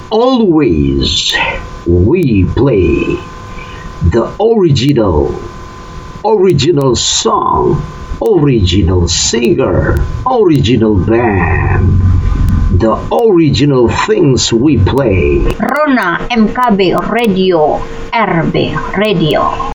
Always we play the original song, original singer, original band, the original things we play. Rona MKB Radio, RB Radio.